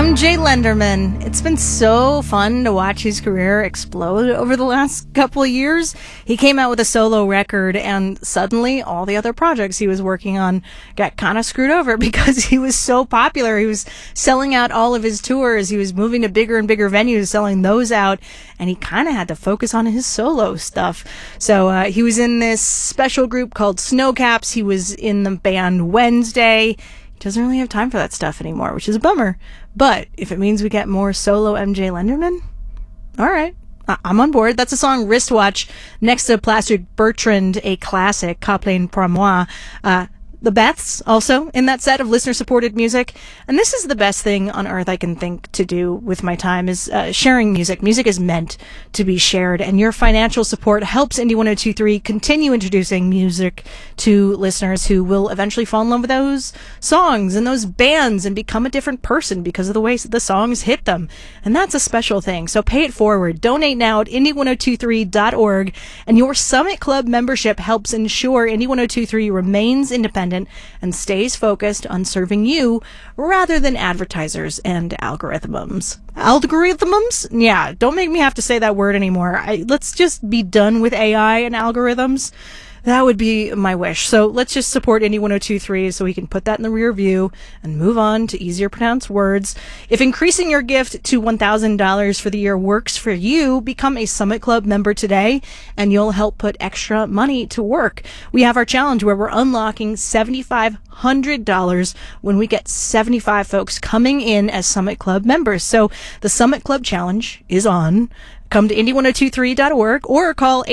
MJ Lenderman. It's been so fun to watch his career explode over the last couple of years. He came out with a solo record, and suddenly all the other projects he was working on got kind of screwed over because he was so popular. He was selling out all of his tours. He was moving to bigger and bigger venues, selling those out, and he kind of had to focus on his solo stuff. So he was in this special group called Snowcaps. He was in the band Wednesday. Doesn't really have time for that stuff anymore, which is a bummer. But if it means we get more solo MJ Lenderman, all right, I'm on board. That's a song, Wristwatch, next to Plastic Bertrand, a classic, Ca Plaine pour moi. The Beths, also in that set of listener-supported music. And this is the best thing on earth I can think to do with my time, is sharing music. Music is meant to be shared, and your financial support helps Indie 102.3 continue introducing music to listeners who will eventually fall in love with those songs and those bands and become a different person because of the way the songs hit them. And that's a special thing. So pay it forward. Donate now at indie1023.org, and your Summit Club membership helps ensure Indie 102.3 remains independent and stays focused on serving you rather than advertisers and algorithms. Algorithms? Yeah, don't make me have to say that word anymore. Let's just be done with AI and algorithms. That would be my wish. So let's just support Indie 102.3 so we can put that in the rear view and move on to easier pronounced words. If increasing your gift to $1,000 for the year works for you, become a Summit Club member today and you'll help put extra money to work. We have our challenge where we're unlocking $7,500 when we get 75 folks coming in as Summit Club members. So the Summit Club challenge is on. Come to indie1023.org or call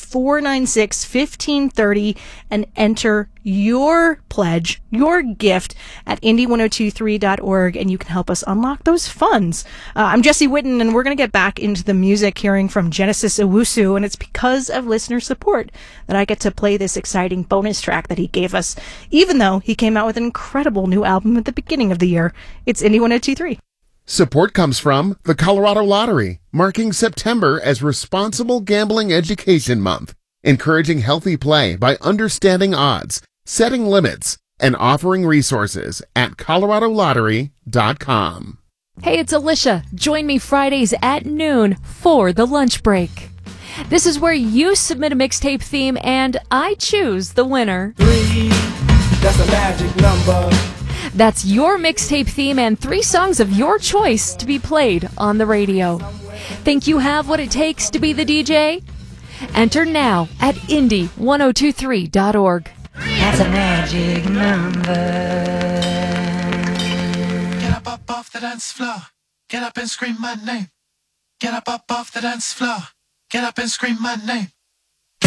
800-496-1530 and enter your pledge, your gift at indie1023.org, and you can help us unlock those funds. I'm Jesse Witten, and we're going to get back into the music, hearing from Genesis Owusu, and it's because of listener support that I get to play this exciting bonus track that he gave us, even though he came out with an incredible new album at the beginning of the year. It's Indie 102.3. Support comes from the Colorado Lottery, marking September as Responsible Gambling Education Month, encouraging healthy play by understanding odds, setting limits, and offering resources at coloradolottery.com. Hey, it's Alicia. Join me Fridays at noon for the lunch break. This is where you submit a mixtape theme and I choose the winner. 3, that's a magic number. That's your mixtape theme and 3 songs of your choice to be played on the radio. Think you have what it takes to be the DJ? Enter now at indie1023.org. That's a magic number. Get up off the dance floor. Get up and scream my name. Get up off the dance floor. Get up and scream my name.